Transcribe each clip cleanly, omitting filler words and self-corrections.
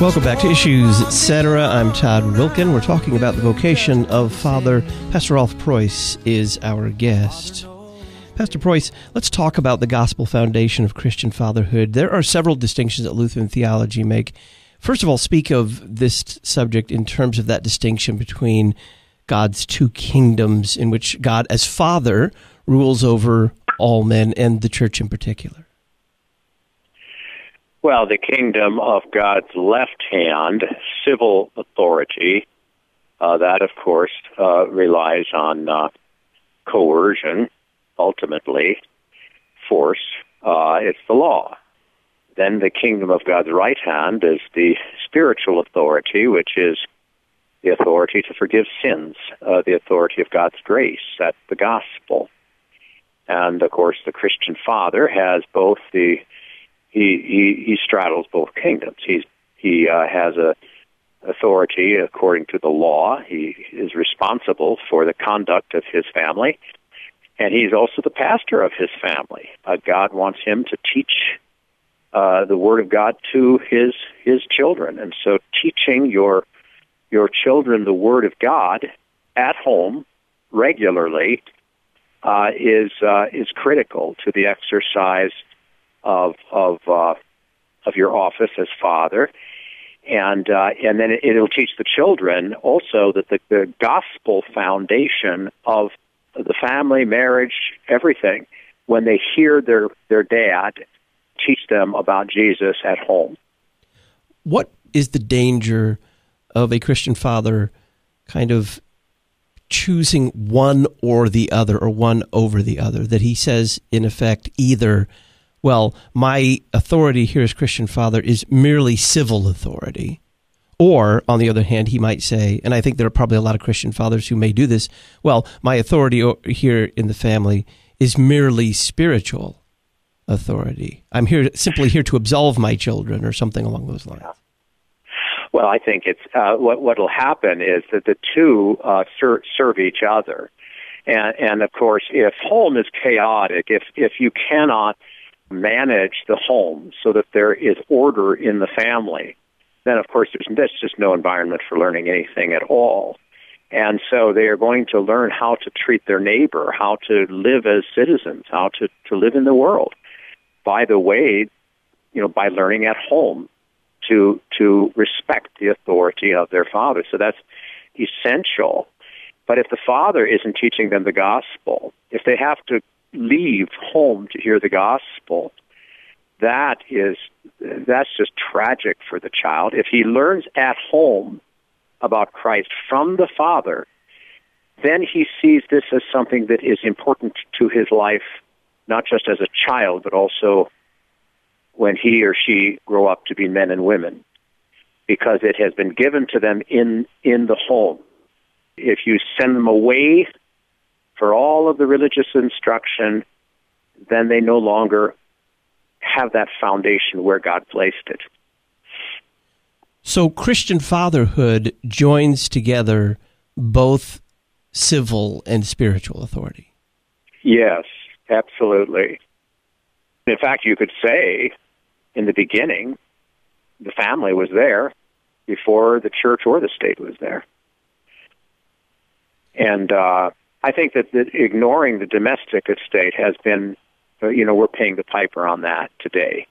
Welcome back to Issues Etc. I'm Todd Wilkin. We're talking about the vocation of Father. Pastor Rolf Preuss is our guest. Pastor Preuss, let's talk about the gospel foundation of Christian fatherhood. There are several distinctions that Lutheran theology make. First of all, speak of this subject in terms of that distinction between God's two kingdoms, in which God as Father rules over all men and the church in particular. Well, the kingdom of God's left hand, civil authority, that, of course, relies on coercion, ultimately, force. It's the law. Then the kingdom of God's right hand is the spiritual authority, which is the authority to forgive sins, the authority of God's grace. That's the gospel. And, of course, the Christian father has both the He straddles both kingdoms. He has a authority according to the law. He is responsible for the conduct of his family, and he's also the pastor of his family. God wants him to teach the Word of God to his children, and so teaching your children the Word of God at home regularly is critical to the exercise of your office as father, and then it'll teach the children also that the gospel foundation of the family, marriage, everything, when they hear their dad teach them about Jesus at home. What is the danger of a Christian father kind of choosing one or the other, or one over the other, that he says, in effect, either, well, my authority here as Christian father is merely civil authority. Or, on the other hand, he might say, and I think there are probably a lot of Christian fathers who may do this, well, my authority here in the family is merely spiritual authority. I'm simply here to absolve my children, or something along those lines. Well, I think it's what will happen is that the two serve each other. And of course, if home is chaotic, if you cannot manage the home so that there is order in the family, then of course there's just no environment for learning anything at all. And so they are going to learn how to treat their neighbor, how to live as citizens, how to live in the world. By the way, by learning at home to respect the authority of their father. So that's essential. But if the father isn't teaching them the gospel, if they have to leave home to hear the gospel, that's just tragic for the child. If he learns at home about Christ from the Father, then he sees this as something that is important to his life, not just as a child, but also when he or she grow up to be men and women, because it has been given to them in the home. If you send them away for all of the religious instruction, then they no longer have that foundation where God placed it. So Christian fatherhood joins together both civil and spiritual authority. Yes, absolutely. In fact, you could say in the beginning, the family was there before the church or the state was there. And I think that ignoring the domestic estate has been, we're paying the piper on that today.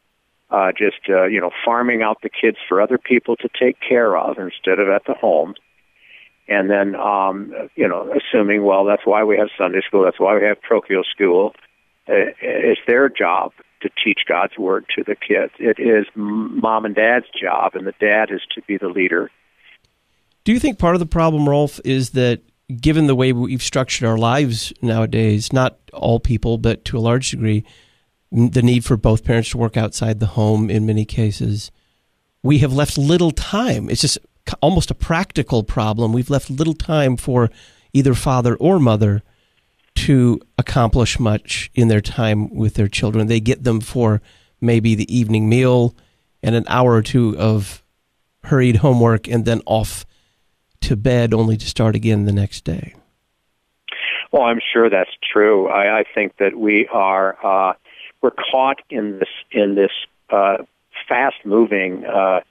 Farming out the kids for other people to take care of instead of at the home. And then, assuming, well, that's why we have Sunday school, that's why we have parochial school. It's their job to teach God's word to the kids. It is mom and dad's job, and the dad is to be the leader. Do you think part of the problem, Rolf, is that given the way we've structured our lives nowadays, not all people, but to a large degree, the need for both parents to work outside the home in many cases, we have left little time. It's just almost a practical problem. We've left little time for either father or mother to accomplish much in their time with their children. They get them for maybe the evening meal and an hour or two of hurried homework and then off to bed only to start again the next day. Well, I'm sure that's true. I think that we're caught in this fast-moving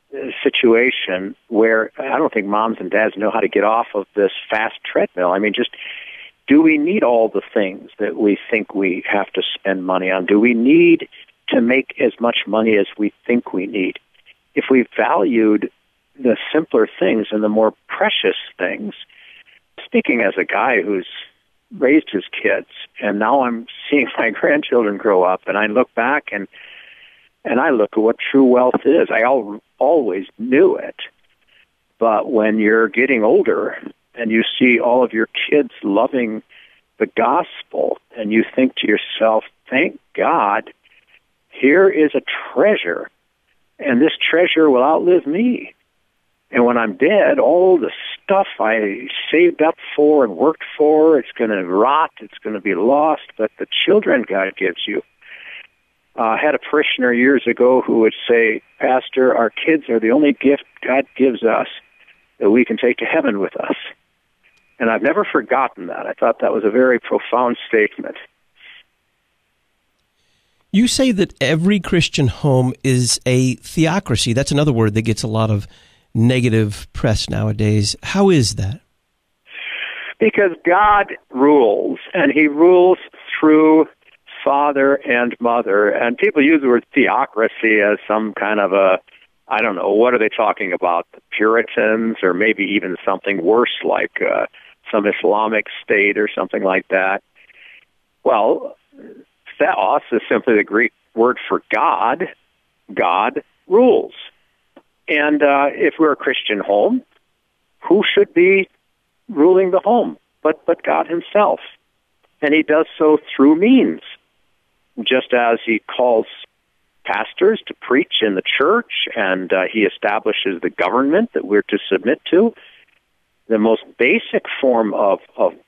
situation where I don't think moms and dads know how to get off of this fast treadmill. I mean, just do we need all the things that we think we have to spend money on? Do we need to make as much money as we think we need? If we valued the simpler things and the more precious things, speaking as a guy who's raised his kids, and now I'm seeing my grandchildren grow up, and I look back and I look at what true wealth is. I always knew it. But when you're getting older and you see all of your kids loving the gospel, and you think to yourself, thank God, here is a treasure, and this treasure will outlive me. And when I'm dead, all the stuff I saved up for and worked for, it's going to rot, it's going to be lost, but the children God gives you. I had a parishioner years ago who would say, Pastor, our kids are the only gift God gives us that we can take to heaven with us. And I've never forgotten that. I thought that was a very profound statement. You say that every Christian home is a theocracy. That's another word that gets a lot of negative press nowadays. How is that? Because God rules, and He rules through father and mother. And people use the word theocracy as some kind of a, I don't know, what are they talking about? The Puritans, or maybe even something worse like some Islamic state or something like that. Well, theos is simply the Greek word for God. God rules. And if we're a Christian home, who should be ruling the home but God Himself? And He does so through means, just as He calls pastors to preach in the church, and He establishes the government that we're to submit to. The most basic form of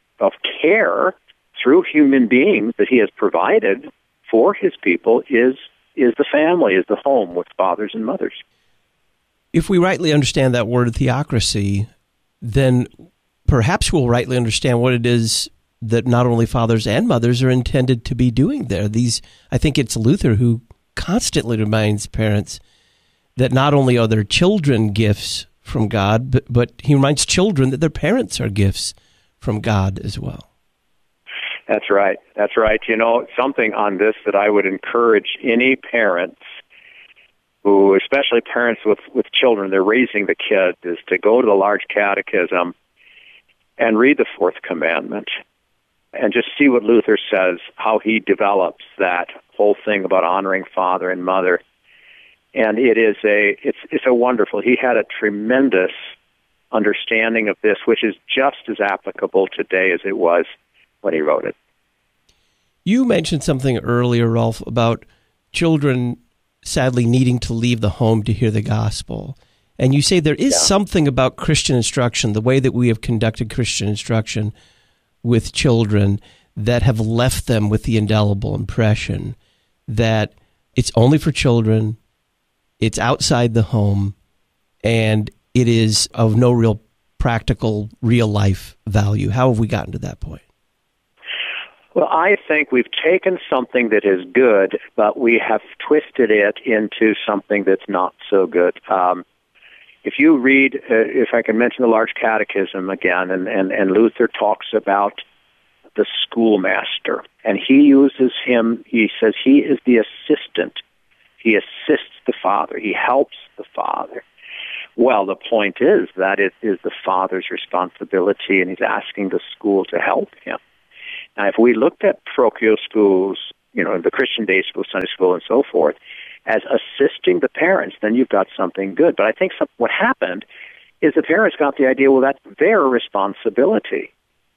care through human beings that He has provided for His people is the family, is the home with fathers and mothers. If we rightly understand that word theocracy, then perhaps we'll rightly understand what it is that not only fathers and mothers are intended to be doing there. I think it's Luther who constantly reminds parents that not only are their children gifts from God, but he reminds children that their parents are gifts from God as well. That's right. That's right. You know, something on this that I would encourage any parents who, especially parents with children, they're raising the kids, is to go to the large catechism and read the fourth commandment and just see what Luther says, how he develops that whole thing about honoring father and mother. And it's a wonderful, he had a tremendous understanding of this, which is just as applicable today as it was when he wrote it. You mentioned something earlier, Rolf, about children sadly needing to leave the home to hear the gospel. And you say there is something about Christian instruction, the way that we have conducted Christian instruction with children, that have left them with the indelible impression that it's only for children, it's outside the home, and it is of no real practical, real-life value. How have we gotten to that point? Well, I think we've taken something that is good, but we have twisted it into something that's not so good. If you read, if I can mention the Large Catechism again, and Luther talks about the schoolmaster, and he says he is the assistant. He assists the father. He helps the father. Well, the point is that it is the father's responsibility, and he's asking the school to help him. Now, if we looked at parochial schools, the Christian day school, Sunday school, and so forth, as assisting the parents, then you've got something good. But I think what happened is the parents got the idea, well, that's their responsibility.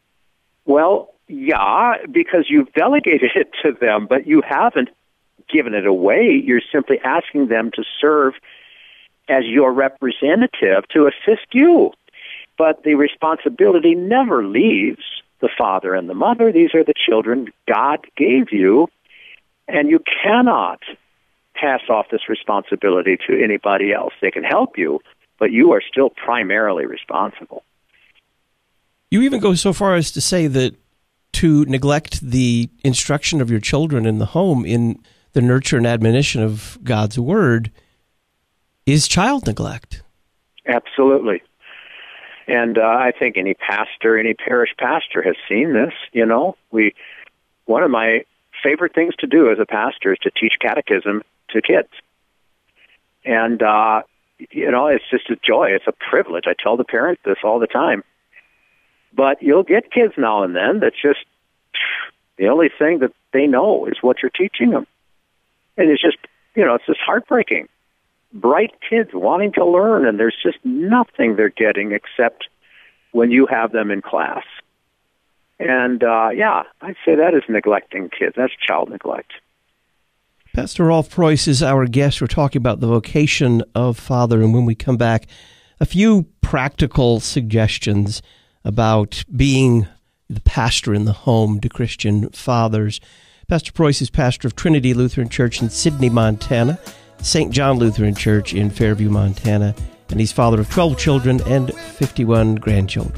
Well, yeah, because you've delegated it to them, but you haven't given it away. You're simply asking them to serve as your representative to assist you. But the responsibility never leaves the father and the mother. These are the children God gave you, and you cannot pass off this responsibility to anybody else. They can help you, but you are still primarily responsible. You even go so far as to say that to neglect the instruction of your children in the home, in the nurture and admonition of God's Word, is child neglect. Absolutely. And I think any pastor, any parish pastor has seen this. One of my favorite things to do as a pastor is to teach catechism to kids. And, it's just a joy. It's a privilege. I tell the parents this all the time. But you'll get kids now and then that just, the only thing that they know is what you're teaching them. And it's just, it's just heartbreaking. Bright kids wanting to learn, and there's just nothing they're getting except when you have them in class. And, I'd say that is neglecting kids. That's child neglect. Pastor Rolf Preuss is our guest. We're talking about the vocation of father, and when we come back, a few practical suggestions about being the pastor in the home to Christian fathers. Pastor Preuss is pastor of Trinity Lutheran Church in Sidney, Montana, St. John Lutheran Church in Fairview, Montana, and he's father of 12 children and 51 grandchildren.